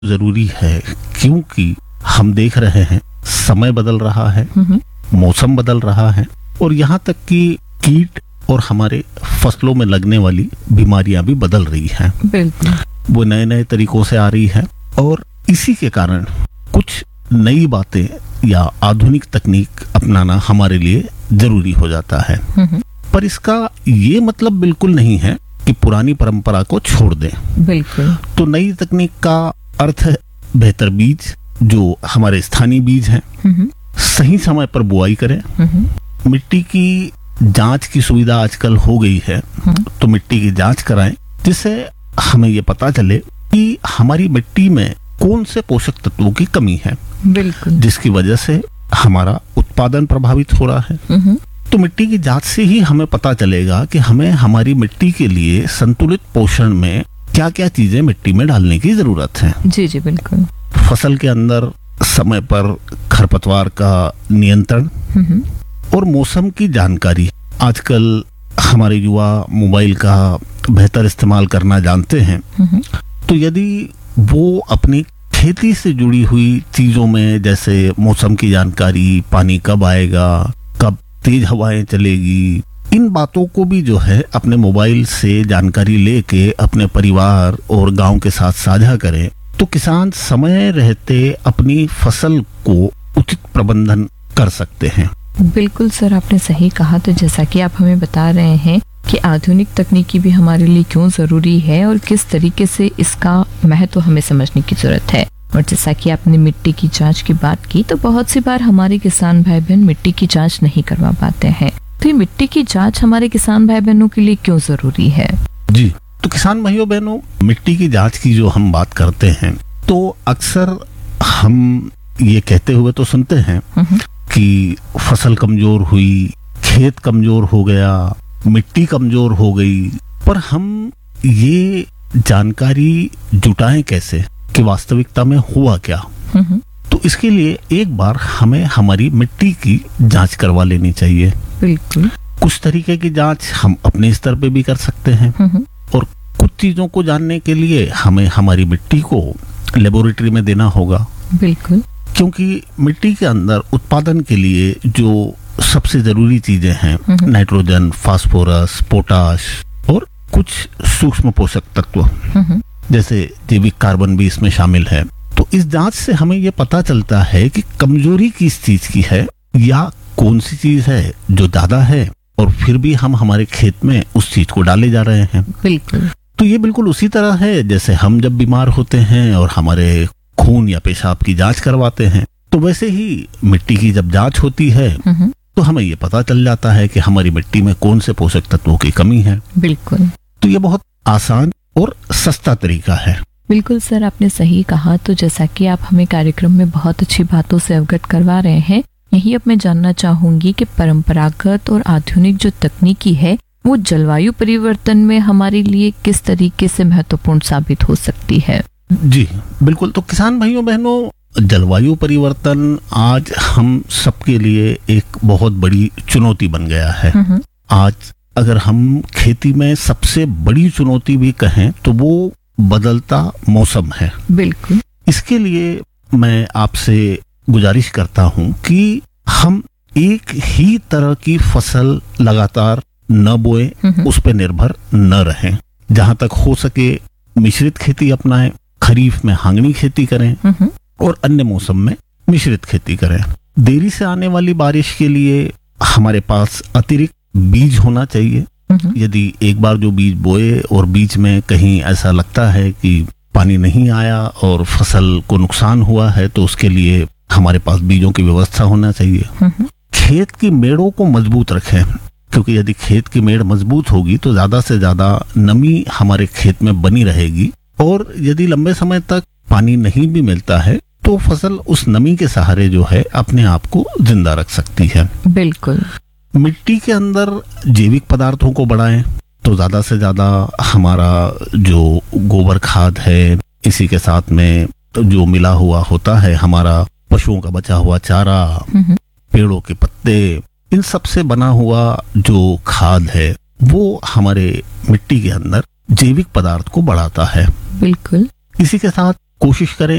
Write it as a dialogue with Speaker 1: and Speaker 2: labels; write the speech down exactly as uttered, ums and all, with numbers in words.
Speaker 1: जरूरी है, क्योंकि हम देख रहे हैं समय बदल रहा है, मौसम बदल रहा है और यहाँ तक कि कीट और हमारे फसलों में लगने वाली बीमारियां भी बदल रही हैं।
Speaker 2: बिल्कुल,
Speaker 1: वो नए नए तरीकों से आ रही है और इसी के कारण कुछ नई बातें या आधुनिक तकनीक अपनाना हमारे लिए जरूरी हो जाता है। पर इसका ये मतलब बिल्कुल नहीं है कि पुरानी परंपरा को छोड़ दें।
Speaker 2: बिल्कुल।
Speaker 1: तो नई तकनीक का अर्थ है बेहतर बीज, जो हमारे स्थानीय बीज हैं, सही समय पर बुआई करें। मिट्टी की जांच की सुविधा आजकल हो गई है, तो मिट्टी की जांच कराएं, जिससे हमें ये पता चले कि हमारी मिट्टी में कौन से पोषक तत्वों की कमी है,
Speaker 2: बिल्कुल,
Speaker 1: जिसकी वजह से हमारा उत्पादन प्रभावित हो रहा है। तो मिट्टी की जांच से ही हमें पता चलेगा कि हमें हमारी मिट्टी के लिए संतुलित पोषण में क्या क्या चीजें मिट्टी में डालने की जरूरत है।
Speaker 2: जी जी बिल्कुल।
Speaker 1: फसल के अंदर समय पर खरपतवार का नियंत्रण और मौसम की जानकारी। आजकल हमारे युवा मोबाइल का बेहतर इस्तेमाल करना जानते हैं, तो यदि वो अपनी खेती से जुड़ी हुई चीजों में, जैसे मौसम की जानकारी, पानी कब आएगा, कब तेज हवाएं चलेगी, इन बातों को भी जो है अपने मोबाइल से जानकारी लेके अपने परिवार और गांव के साथ साझा करें, तो किसान समय रहते अपनी फसल को उचित प्रबंधन कर सकते हैं।
Speaker 2: बिल्कुल सर, आपने सही कहा। तो जैसा कि आप हमें बता रहे हैं कि आधुनिक तकनीकी भी हमारे लिए क्यों जरूरी है और किस तरीके से इसका महत्व हमें समझने की जरूरत है। और जैसा कि आपने मिट्टी की जांच की बात की, तो बहुत सी बार हमारे किसान भाई बहन मिट्टी की जांच नहीं करवा पाते हैं। तो ये मिट्टी की जांच हमारे किसान भाई बहनों के लिए क्यों जरूरी है?
Speaker 1: जी, तो किसान भाइयों बहनों, मिट्टी की जांच की जो हम बात करते हैं, तो अक्सर हम ये कहते हुए तो सुनते हैं कि फसल कमजोर हुई, खेत कमजोर हो गया, मिट्टी कमजोर हो गई, पर हम ये जानकारी जुटाएं कैसे कि वास्तविकता में हुआ क्या? तो इसके लिए एक बार हमें हमारी मिट्टी की जांच करवा लेनी चाहिए।
Speaker 2: बिल्कुल।
Speaker 1: कुछ तरीके की जांच हम अपने स्तर पे भी कर सकते हैं और कुछ चीजों को जानने के लिए हमें हमारी मिट्टी को लेबोरेटरी में देना होगा।
Speaker 2: बिल्कुल,
Speaker 1: क्योंकि मिट्टी के अंदर उत्पादन के लिए जो सबसे जरूरी चीजें हैं, नाइट्रोजन, फास्फोरस, पोटाश और कुछ सूक्ष्म पोषक तत्व जैसे जैविक कार्बन भी इसमें शामिल है। तो इस जांच से हमें यह पता चलता है कि कमजोरी किस चीज की है या कौन सी चीज है जो ज्यादा है, और फिर भी हम हमारे खेत में उस चीज को डाले जा रहे हैं।
Speaker 2: बिल्कुल।
Speaker 1: तो ये बिल्कुल उसी तरह है जैसे हम जब बीमार होते हैं और हमारे खून या पेशाब की जांच करवाते हैं, तो वैसे ही मिट्टी की जब जांच होती है तो हमें ये पता चल जाता है कि हमारी मिट्टी में कौन से पोषक तत्वों की कमी है।
Speaker 2: बिल्कुल।
Speaker 1: तो ये बहुत आसान और सस्ता तरीका है।
Speaker 2: बिल्कुल सर, आपने सही कहा। तो जैसा कि आप हमें कार्यक्रम में बहुत अच्छी बातों से अवगत करवा रहे हैं, यही अब मैं जानना चाहूंगी कि परंपरागत और आधुनिक जो तकनीकी है वो जलवायु परिवर्तन में हमारे लिए किस तरीके से महत्वपूर्ण साबित हो सकती है?
Speaker 1: जी बिल्कुल। तो किसान भाइयों बहनों, जलवायु परिवर्तन आज हम सबके लिए एक बहुत बड़ी चुनौती बन गया है। आज अगर हम खेती में सबसे बड़ी चुनौती भी कहें तो वो बदलता मौसम है।
Speaker 2: बिल्कुल।
Speaker 1: इसके लिए मैं आपसे गुजारिश करता हूं कि हम एक ही तरह की फसल लगातार न बोए, उस पर निर्भर न रहें। जहां तक हो सके मिश्रित खेती अपनाएं, खरीफ में हांगनी खेती करें और अन्य मौसम में मिश्रित खेती करें। देरी से आने वाली बारिश के लिए हमारे पास अतिरिक्त बीज होना चाहिए। यदि एक बार जो बीज बोए और बीच में कहीं ऐसा लगता है कि पानी नहीं आया और फसल को नुकसान हुआ है, तो उसके लिए हमारे पास बीजों की व्यवस्था होना चाहिए। खेत की मेड़ों को मजबूत रखें, क्योंकि यदि खेत की मेड़ मजबूत होगी तो ज्यादा से ज्यादा नमी हमारे खेत में बनी रहेगी, और यदि लंबे समय तक पानी नहीं भी मिलता है तो फसल उस नमी के सहारे जो है अपने आप को जिंदा रख सकती है।
Speaker 2: बिल्कुल।
Speaker 1: मिट्टी के अंदर जैविक पदार्थों को बढ़ाएं, तो ज्यादा से ज्यादा हमारा जो गोबर खाद है, इसी के साथ में जो मिला हुआ होता है हमारा पशुओं का बचा हुआ चारा, पेड़ों के पत्ते, इन सब से बना हुआ जो खाद है वो हमारे मिट्टी के अंदर जैविक पदार्थ को बढ़ाता है।
Speaker 2: बिल्कुल।
Speaker 1: इसी के साथ कोशिश करें